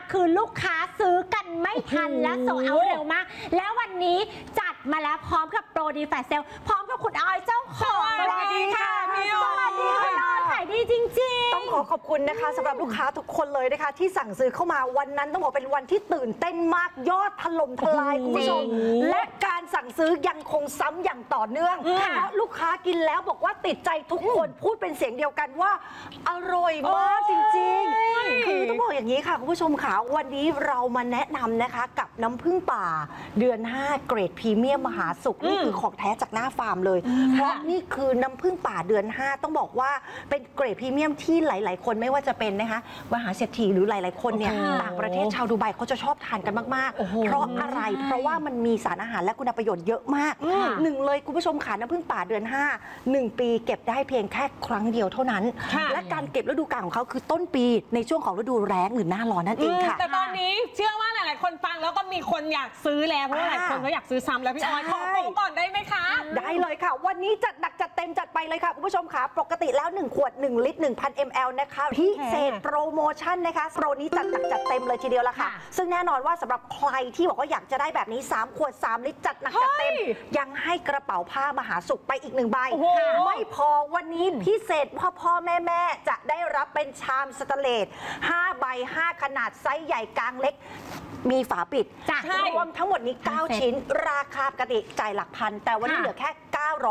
คือลูกค้าซื้อกันไม่ทันและโซลด์เอาท์เร็วมากแล้ววันนี้จัดมาแล้วพร้อมกับโปรดีแฟชเซลพร้อมกับคุณออยเจ้าของสวัสดีค่ะพี่ออยสวัสดีคุณออยขายดีจริงๆต้องขอบคุณนะคะสำหรับลูกค้าทุกคนเลยนะคะที่สั่งซื้อเข้ามาวันนั้นต้องบอกเป็นวันที่ตื่นเต้นมากยอดถล่มทลายคุณผู้ชมและการสั่งซื้อยังคงซ้ำอย่างต่อเนื่องเพราะลูกค้ากินแล้วบอกว่าติดใจทุกคนพูดเป็นเสียงเดียวกันว่าอร่อยมากจริงๆคือต้องบอกอย่างนี้ค่ะคุณผู้ชมค่ะวันนี้เรามาแนะนำนะคะกับน้ำผึ้งป่าเดือน5เกรดพรีเมียมมหาสุขนี่คือของแท้จากหน้าฟาร์มเลยเพราะนี่คือน้ำผึ้งป่าเดือน5ต้องบอกว่าเป็นเกรดพรีเมียมที่หลายๆคนไม่ว่าจะเป็นนะคะมหาเศรษฐีหรือหลายๆคนเนี่ยต่างประเทศชาวดูไบเขาจะชอบทานกันมากๆเพราะอะไรเพราะว่ามันมีสารอาหารและคุณประโยชน์เยอะมากหนึ่งเลยคุณผู้ชมค่ะน้ำผึ้งป่าเดือน5 1 ปีเก็บได้เพียงแค่ครั้งเดียวเท่านั้นและการเก็บฤดูกาลของเขาคือต้นปีในช่วงของฤดูแล้งหรือหน้าร้อนนั่นเองค่ะแต่ตอนนี้เชื่อว่าหลายๆคนฟังแล้วก็มีคนอยากซื้อแล้วเพราะหลายคนก็อยากซื้อซ้ำแล้วพี่ออยขอโปรก่อนได้ไหมคะได้เลยค่ะวันนี้จัดหนักจัดเต็มจัดไปเลยค่ะคุณผู้ชมค่ะปกติแล้ว1ขวด1ลิตร 1,000 ml นะคะพิเศษโปรโมชั่นนะคะโปรนี้จัดหนักจัดเต็มเลยทีเดียวละค่ะซึ่งแน่นอนว่าสำหรับใครที่บอกว่าอยากจะได้แบบนี้3ขวด3ลิตรจัดหนักจัดเต็มยังให้กระเป๋าผ้ามหาสุขไปอีก1ใบไม่พอวันนี้พิเศษพ่อแม่จะได้รับเป็นชามสแตนเลส5ใบ5ขนาดไซส์ใหญ่กลางเล็กมีฝาปิดรวมทั้งหมดนี้9ชิ้นราคาปกติจ่ายหลักพันแต่วันนี้เหลือแค่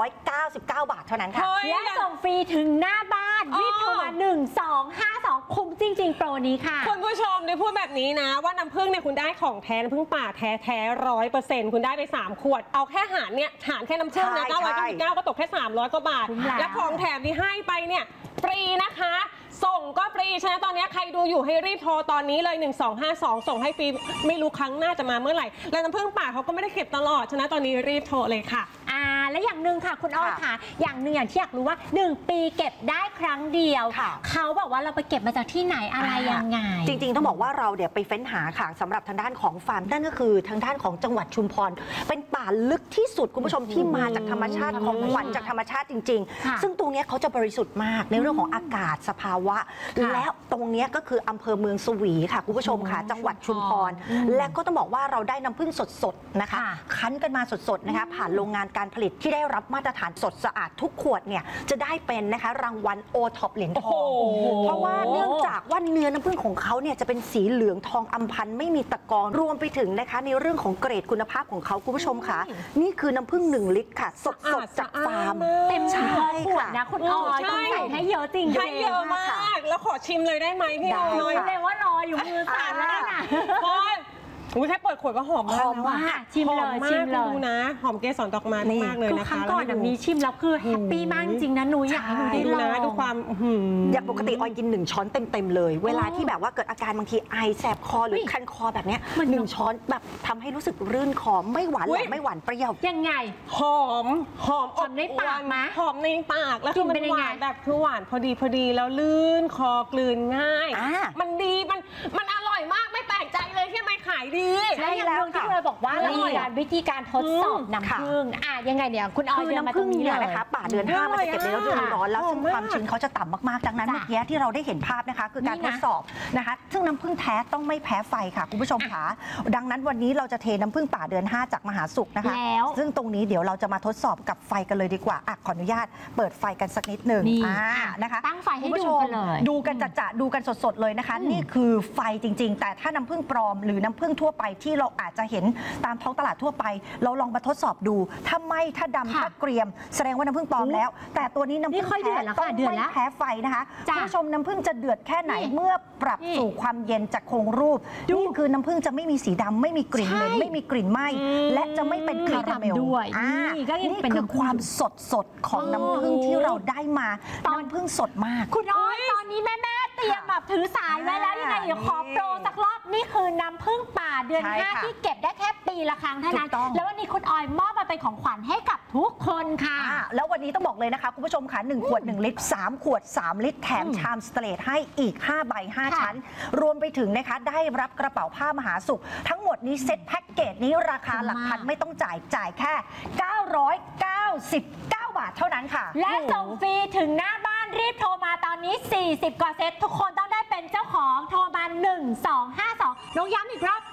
999 บาทเท่านั้นค่ะและส่งฟรีถึงหน้าบ้านรีบโทรมา1252คุ้มจริงๆโปรนี้ค่ะคุณผู้ชมได้พูดแบบนี้นะว่าน้ำผึ้งเนี่ยคุณได้ของแท้น้ำผึ้งป่าแท้100%คุณได้ไป3ขวดเอาแค่หารเนี่ยหารแค่น้ำผึ้งนะ999ก็ตกแค่300 กว่าบาทและของแถมที่ให้ไปเนี่ยฟรีนะคะส่งก็ฟรีฉะนั้นตอนนี้ใครดูอยู่ให้รีบโทรตอนนี้เลย1252ส่งให้ฟรีไม่รู้ครั้งหน้าจะมาเมื่อไหร่และน้ำผึ้งป่าเขาก็ไม่ได้เก็บตลอดฉะนั้นตอนนี้รีบโทรเลยค่ะและอย่างหนึ่งค่ะคุณอ้อยค่ะอย่างหนึ่งอย่างที่อยากรู้ว่า1ปีเก็บได้ครั้งเดียวเขาบอกว่าเราไปเก็บมาจากที่ไหนอะไรยังไงจริงๆต้องบอกว่าเราเดี๋ยวไปเฟ้นหาค่ะสำหรับทางด้านของฟาร์มนั่นก็คือทางด้านของจังหวัดชุมพรเป็นป่าลึกที่สุดคุณผู้ชมที่มาจากธรรมชาติของขวัญจากธรรมชาติจริงๆซึ่งตรงนี้เขาจะบริสุทธิ์มากในเรื่องของอากาศสภาวะและตรงนี้ก็คืออำเภอเมืองสวีค่ะคุณผู้ชมค่ะจังหวัดชุมพรและก็ต้องบอกว่าเราได้น้ำผึ้งสดๆนะคะคั้นกันมาสดๆนะคะผ่านโรงงานการผลิตที่ได้รับมาตรฐานสดสะอาดทุกขวดเนี่ยจะได้เป็นนะคะรางวัลโอท็อปเหรียญทองเพราะว่าเนื่องจากว่าเนื้อน้ำผึ้งของเขาเนี่ยจะเป็นสีเหลืองทองอำพันไม่มีตะกอนรวมไปถึงนะคะในเรื่องของเกรดคุณภาพของเขาคุณผู้ชมค่ะนี่คือน้ำผึ้ง1 ลิตรค่ะสดๆจากฟาร์มเต็มขวดนะคุณออยต้องใส่ให้เยอะจริงให้เยอะมากแล้วขอชิมเลยได้ไหมพี่ออยเลยว่ารออยู่มือสั่นแล้วนะแค่เปิดขวดก็หอมมากชิมเลยชิมเลยดูนะหอมเกสรดอกไม้มากเลยนะคะครั้งก่อนมีชิมแล้วคือแฮปปี้มากจริงนะนุ้ยอยากให้นุ้ยได้ลองดูความอย่างปกติออยกิน1 ช้อนเต็มๆเลยเวลาที่แบบว่าเกิดอาการบางทีไอแสบคอหรือคันคอแบบนี้1 ช้อนแบบทำให้รู้สึกรื่นคอไม่หวานหรือไม่หวานเปรี้ยวยังไงหอมในปากไหมหอมในปากแล้วคือมันหวานแบบคือหวานพอดีแล้วลื่นคอกลืนง่ายมันดีมันอร่อยมากไม่แปลกใจเลยที่ไม่ขายดีและอย่างหนึ่งที่เลยบอกว่าเรามีวิธีการทดสอบน้ำผึ้งยังไงเนี่ยคุณออยเดินมาตรงนี้เลยนะคะป่าเดือน5มันจะเก็บในฤดูร้อนแล้วซึ่งความชื้นเขาจะต่ำมากๆดังนั้นเมื่อกี้ที่เราได้เห็นภาพนะคะคือการทดสอบนะคะซึ่งน้ำผึ้งแท้ต้องไม่แพ้ไฟค่ะคุณผู้ชมค่ะดังนั้นวันนี้เราจะเทน้ำผึ้งป่าเดือน5จากมหาสุขนะคะซึ่งตรงนี้เดี๋ยวเราจะมาทดสอบกับไฟกันเลยดีกว่าขออนุญาตเปิดไฟกันสักนิดหนึ่งนะคะตั้งไฟให้ดูกันเลยดูกันจะดูกันสดๆเลยนะคะนี่คือไฟจริงๆแต่ถ้าน้ำผึ้งปลอมหรือน้ำผึ้งทั่วไปที่เราอาจจะเห็นตามท้องตลาดทั่วไปเราลองมาทดสอบดูถ้าไหม้ถ้าดำถ้าเกรียมแสดงว่าน้ำผึ้งปลอมแล้วแต่ตัวนี้น้ำผึ้งแท้ต้องไม่แพ้ไฟนะคะผู้ชมน้ำผึ้งจะเดือดแค่ไหนเมื่อปรับสู่ความเย็นจะคงรูปนี่คือน้ำผึ้งจะไม่มีสีดำไม่มีกลิ่นเหม็นไม่มีกลิ่นไหม้และจะไม่เป็นคาราเมลด้วยนี่คือความสดของน้ำผึ้งที่เราได้มาน้ำผึ้งสดมากคุณอ้อยตอนนี้แม่เตรียมแบบถือสายไว้แล้วยังไงเดี๋ยวขอโปรสักรอบนี่คือน้ำผึ้งป่าเดือน5ที่เก็บได้แค่ปีละครั้งเท่านั้นแล้ววันนี้คุณออยมอบมาเป็นของขวัญให้กับทุกคนค่ะแล้ววันนี้ต้องบอกเลยนะคะคุณผู้ชมค่ะ1 ขวด 1 ลิตร3 ขวด 3 ลิตรแถมชามสเตรทให้อีก5 ใบ 5 ชั้นรวมไปถึงนะคะได้รับกระเป๋าผ้ามหาสุขทั้งหมดนี้เซ็ตแพ็กเกจนี้ราคาหลักพันไม่ต้องจ่ายแค่999 บาทเท่านั้นค่ะและส่งฟรีถึงหน้าบ้านรีบโทรมาตอนนี้40 กว่าเซตทุกคนต้องได้เป็นเป็นเจ้าของโทรมา1252น้องย้ำอีกรอบ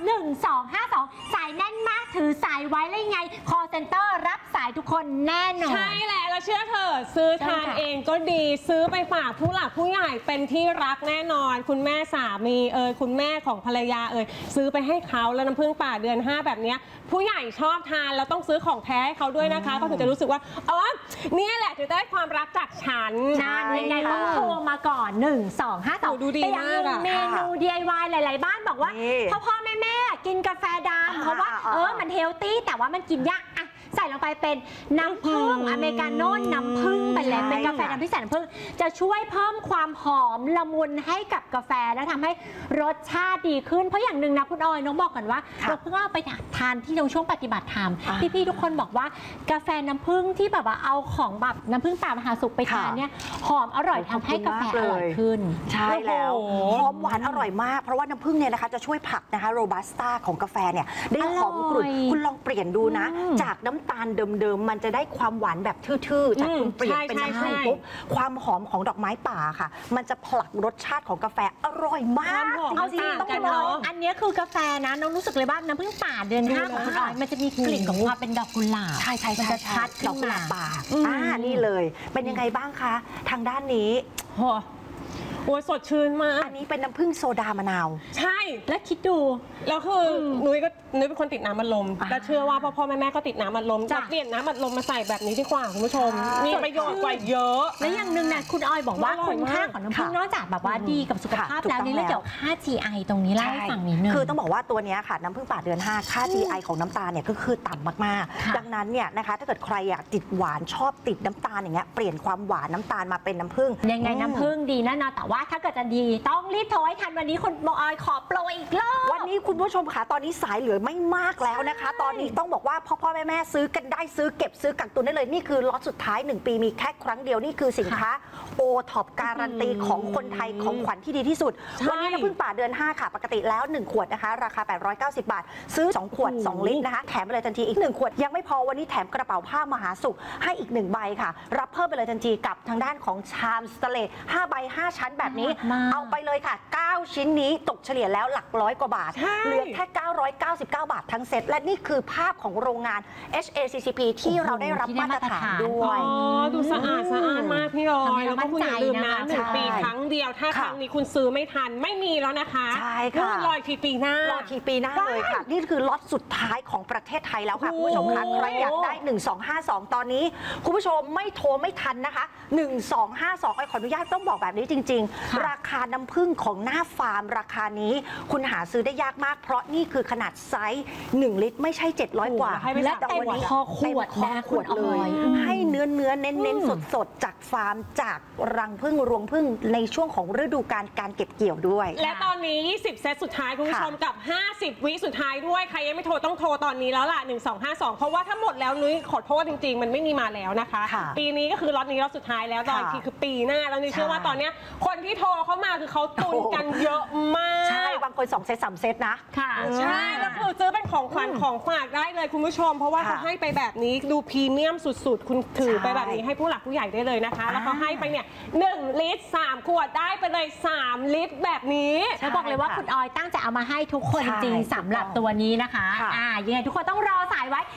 1252สายแน่นมากถือสายไว้แล้วยังไง call center รับสายทุกคนแน่นอนใช่แล้วเชื่อเถอะซื้อทานเองก็ดีซื้อไปฝากผู้หลักผู้ใหญ่เป็นที่รักแน่นอนคุณแม่สามีคุณแม่ของภรรยาซื้อไปให้เขาแล้วน้ำผึ้งป่าเดือน 5แบบนี้ผู้ใหญ่ชอบทานแล้วต้องซื้อของแท้ให้เขาด้วยนะคะเขาถึงจะรู้สึกว่าอ๋อเนี่ยแหละถึงได้ความรักจากฉันยังไงต้องโทรมาก่อน1252 ดูดีมากอะเมนู DIY หลายๆบ้านบอกว่าพ่อแม่กินกาแฟดำเพราะว่ามันเฮลตี้แต่ว่ามันกินยากอะใส่ลงไปเป็นน้ำผึ้งอเมริกาโน่น้ำผึ้งไปเลยเป็นกาแฟดำที่ใส่น้ำผึ้งจะช่วยเพิ่มความหอมละมุนให้กับกาแฟและทำให้รสชาติดีขึ้นเพราะอย่างหนึ่งนะคุณออยน้องบอกก่อนว่าเราเพิ่งเอาไปทานที่ช่วงปฏิบัติธรรมพี่ๆทุกคนบอกว่ากาแฟน้ำผึ้งที่แบบว่าเอาของแบบน้ำผึ้งป่ามหาสุขไปทานเนี่ยหอมอร่อยทำให้กาแฟอร่อยขึ้นใช่แล้วหอมหวานอร่อยมากเพราะว่าน้ำผึ้งเนี่ยนะคะจะช่วยผลักนะคะโรบัสต้าของกาแฟเนี่ยได้หอมกรุ่นคุณลองเปลี่ยนดูนะจากน้ำตาลเดิมมันจะได้ความหวานแบบทื่อๆแต่คุณเปลี่ยนเป็นน้ำผึ้งปุ๊บความหอมของดอกไม้ป่าค่ะมันจะผลักรสชาติของกาแฟอร่อยมากจริงๆต้องลองอันนี้คือกาแฟนะน้องรู้สึกเลยว่าน้ำผึ้งป่าเดือน 5ของคุณออยมันจะมีกลิ่นของความเป็นดอกกุหลาบใช่มันจะชัดดอกกุหลาบป่านี่เลยเป็นยังไงบ้างคะทางด้านนี้โอ้ยสดชื่นมากอันนี้เป็นน้ำผึ้งโซดามะนาวใช่และคิดดูแล้วคือนุ้ยเป็นคนติดน้ำอัดลมและเชื่อว่าพ่อแม่ก็ติดน้ำอัดลมจะเปลี่ยนน้ำอัดลมมาใส่แบบนี้ดีกว่าคุณผู้ชมมีประโยชน์กว่าเยอะและอย่างหนึ่งนะคุณออยบอกว่าคุณค่าของน้ำผึ้งนอกจากแบบว่าดีกับสุขภาพแล้วนี่เรื่องเกี่ยวกับค่า GI ตรงนี้เล่าให้ฟังนิดนึงคือต้องบอกว่าตัวนี้ค่ะน้ำผึ้งป่าเดือน 5ค่า GI ของน้ำตาลเนี่ยก็คือต่ำมากๆดังนั้นเนี่ยนะคะถ้าเกิดใครอยากติดหวานชอบติดน้ำตาลอย่างเงี้ยเปลี่ยนความหวานน้ำตาลมาเป็นน้ำผึ้งยังไงน้ำผึ้งดีแน่นอนแต่ว่าถ้าเกิดจะดีต้องรีบโทรให้ทันวันนี้คุณออยขอโปรอีกรอบวันนี้คุณผู้ชมค่ะตอนนี้สายเหลือไม่มากแล้วนะคะตอนนี้ต้องบอกว่าพ่อแม่ซื้อกันได้ซื้อเก็บซื้อกักตุนได้เลยนี่คือล็อตสุดท้าย1 ปีมีแค่ครั้งเดียวนี่คือสินค้าโอท็อปการันตีของคนไทยของขวัญที่ดีที่สุดวันนี้น้ำผึ้งป่าเดือน 5ค่ะปกติแล้ว1 ขวดนะคะราคา890 บาทซื้อ2 ขวด 2 ลิตรนะคะแถมไปเลยทันทีอีก1 ขวดยังไม่พอวันนี้แถมกระเป๋าผ้ามหาสุขให้อีก1 ใบค่ะรับเพิ่มไปเลยทันทีกับทางด้านของชามสเตนเลส5 ใบ 5 ชั้นแบบนี้เอาไปเลยค่ะ9 ชิ้นนี้ตกเฉลี่ยแล้วหลักร้อยกว่าบาทเหลือแค่999 บาททั้งเซ็ตและนี่คือภาพของโรงงาน HACCP ที่เราได้รับมาตรฐานด้วยดูสะอาดมากพี่ออยแล้วก็คุณอย่าลืมนะ1 ปีครั้งเดียวถ้าครั้งนี้คุณซื้อไม่ทันไม่มีแล้วนะคะใช่ค่ะรอทีปีหน้ารอทีปีหน้าเลยค่ะนี่คือล็อตสุดท้ายของประเทศไทยแล้วค่ะคุณผู้ชมค่ะใครอยากได้1252ตอนนี้คุณผู้ชมไม่โทรไม่ทันนะคะ1252ขออนุญาตต้องบอกแบบนี้จริงๆราคาน้ำผึ้งของหน้าฟาร์มราคานี้คุณหาซื้อได้ยากมากเพราะนี่คือขนาดไซส์1 ลิตรไม่ใช่700 กว่าและเต็มคอขวดนะขวดเลยให้เนื้อเน้นสดจากฟาร์มจากรังผึ้งรวงผึ้งในช่วงของฤดูกาลการเก็บเกี่ยวด้วยและตอนนี้20 เซตสุดท้ายคุณผู้ชมกับ50 วิสุดท้ายด้วยใครยังไม่โทรต้องโทรตอนนี้แล้วล่ะ1252เพราะว่าถ้าหมดแล้วนุ้ยขอโทษจริงๆมันไม่มีมาแล้วนะคะปีนี้ก็คือล็อตนี้ล็อตสุดท้ายแล้วตอนที่คือปีหน้าแล้วนุ้ยเชื่อว่าตอนนี้คนที่โทรเข้ามาคือเขาตุนกันเยอะมากใช่บางคน2 เซต 3 เซตนะค่ะใช่แล้วคือซื้อเป็นของขวัญของฝากได้เลยคุณผู้ชมเพราะว่าเขาให้ไปแบบนี้ดูพรีเมียมสุดๆคุณถือไปแบบนี้ให้ผู้หลักผู้ใหญ่ได้เลยนะคะแล้วเขาให้ไปเนี่ย1 ลิตร 3 ขวดได้ไปเลย3 ลิตรแบบนี้ฉันบอกเลยว่าคุณออยตั้งใจเอามาให้ทุกคนจริงสำหรับตัวนี้นะคะยังไงทุกคนต้องรอสายไว้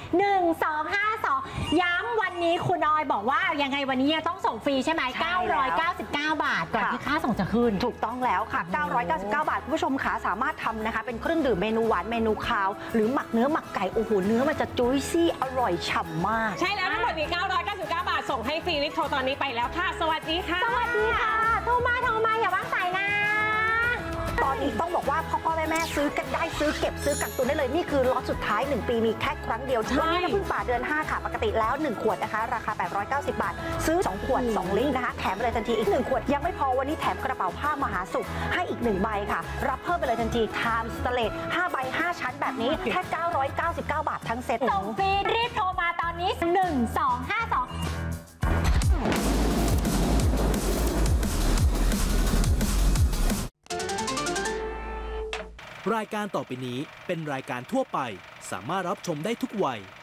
1252ย้ำวันนี้คุณออยบอกว่ายังไงวันนี้ต้องส่งฟรีใช่ไหม999 บาทก่อนที่ค่าส่งจะขึ้นถูกต้องแล้วค่ะ999 บาทคุณผู้ชมขาสามารถทำนะคะเป็นเครื่องดื่มเมนูหวานเมนูคาวหรือหมักเนื้อหมักไก่โอ้โหเนื้อมันจะจุ้ยซี่อร่อยฉ่ำมากใช่แล้วทั้งหมดนี้999 บาทส่งให้ฟรีรีบโทรตอนนี้ไปแล้วค่ะสวัสดีค่ะสวัสดีค่ะโทรมาอย่าว่างสายนะตอนนี้ต้องบอกว่าพ่อแม่ซื้อกันได้ซื้อเก็บซื้อกักตุนได้เลยนี่คือล็อตสุดท้าย1 ปีมีแค่ครั้งเดียววันนี้น้ำผึ้งป่าเดือน 5ค่ะปกติแล้ว1 ขวดนะคะราคา890 บาทซื้อ2 ขวด 2 ลิตรนะคะแถมไปเลยทันทีอีก1 ขวดยังไม่พอวันนี้แถมกระเป๋าผ้ามหาสุขให้อีก1 ใบค่ะรับเพิ่มไปเลยทันทีไทม์สเตนเลส5 ใบ 5 ชั้นแบบนี้แค่999 บาททั้งเซ็ตส่งฟรีรีบโทรมาตอนนี้1252 รายการต่อไปนี้เป็นรายการทั่วไปสามารถรับชมได้ทุกวัย